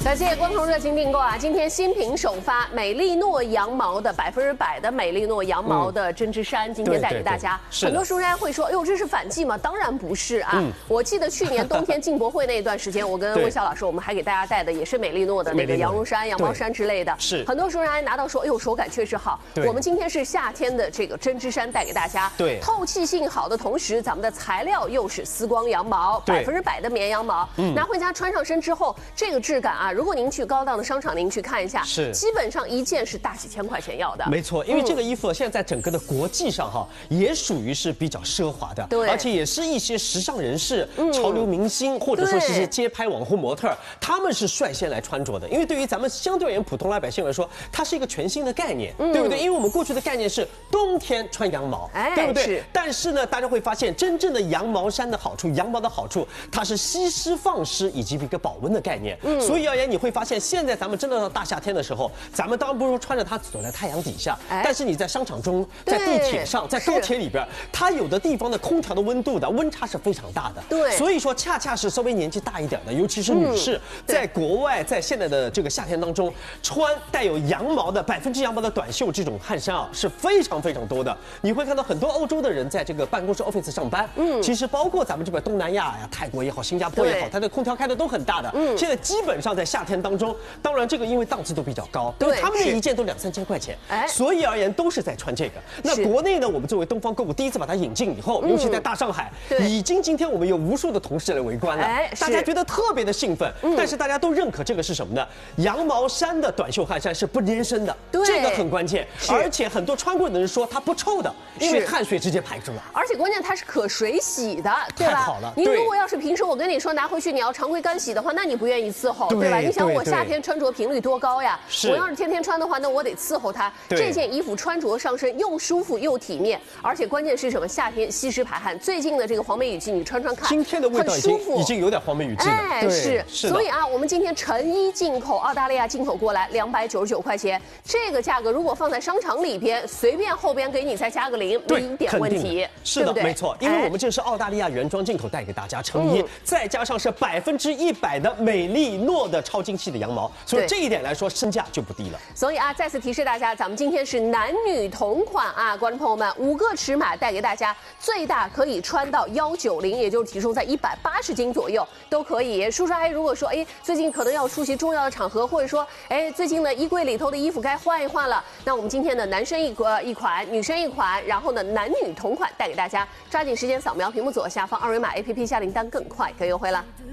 感谢观众热情订购啊！今天新品首发，美丽诺羊毛的100%的美丽诺羊毛的针织衫，今天带给大家。很多书商会说，哟，这是反季吗？当然不是啊！我记得去年冬天进博会那一段时间，我跟魏笑老师，我们还给大家带的也是美丽诺的那个羊绒衫、羊毛衫之类的。是很多书商还拿到说，哎呦，手感确实好。我们今天是夏天的这个针织衫带给大家。对，透气性好的同时，咱们的材料又是丝光羊毛，100%的绵羊毛。拿回家穿上身之后，这个质感啊，如果您去高档的商场，您去看一下，是基本上一件是大几千块钱要的。没错，因为这个衣服现在在整个的国际上哈，也属于是比较奢华的，对，而且也是一些时尚人士、潮流明星或者说是街拍网红模特，他们是率先来穿着的。因为对于咱们相对而言普通老百姓来说，它是一个全新的概念，对不对？因为我们过去的概念是冬天穿羊毛，对不对？但是呢，大家会发现真正的羊毛衫的好处，羊毛的好处，它是吸湿放湿以及一个保温的概念。所以而言，你会发现现在咱们真的到大夏天的时候，咱们当然不如穿着它走在太阳底下，但是你在商场中、在地铁上、在高铁里边，它有的地方的空调的温度的温差是非常大的。对，所以说恰恰是稍微年纪大一点的，尤其是女士，在国外，在现在的这个夏天当中，穿带有羊毛的100%羊毛的短袖这种汗衫啊，是非常非常多的。你会看到很多欧洲的人在这个办公室 office 上班，其实包括咱们这边东南亚呀、泰国也好、新加坡也好，它的空调开的都很大的。现在基本上在夏天当中，当然这个因为档次都比较高，对，他们那一件都2、3千块钱，所以而言都是在穿这个。那国内呢，我们作为东方购物第一次把它引进以后，尤其在大上海，已经今天我们有无数的同事来围观了，大家觉得特别的兴奋。但是大家都认可这个是什么呢？羊毛衫的短袖汗衫是不粘身的，这个很关键。而且很多穿过的人说它不臭的，因为汗水直接排出来。而且关键它是可水洗的，对吧？太好了。你如果要是平时我跟你说拿回去你要常规干洗的话，那你不愿意伺候，对吧？你想我夏天穿着频率多高呀？我要是天天穿的话，那我得伺候它。这件衣服穿着上身又舒服又体面，而且关键是什么？夏天吸湿排汗。最近的这个黄梅雨季，你穿穿看，今天的味道已经有点黄梅雨季了。是。所以啊，我们今天成衣进口，澳大利亚进口过来299块钱，这个价格如果放在商场里边，随便后边给你再加个0，没一点问题。是的，没错，因为我们这是澳大利亚原装进口带给大家成衣，再加上是100%的美丽诺的超精细的羊毛，所以这一点来说身价就不低了。所以啊，再次提示大家，咱们今天是男女同款啊，观众朋友们，5个尺码带给大家，最大可以穿到190，也就是体重在180斤左右都可以。叔叔阿姨如果说，最近可能要出席重要的场合，或者说，最近的衣柜里头的衣服该换一换了，那我们今天的男生一款，女生一款，然后呢男女同款带给大家，抓紧时间扫描屏幕左下方2维码 APP 下订单更快更优惠了。